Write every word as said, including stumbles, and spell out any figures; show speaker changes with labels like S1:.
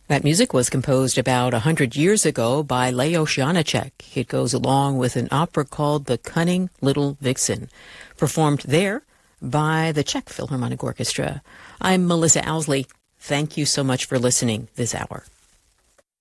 S1: That music was composed about a hundred years ago by Leos Janáček. It goes along with an opera called The Cunning Little Vixen, performed there by the Czech Philharmonic Orchestra. I'm Melissa Owsley. Thank you so much for listening this hour.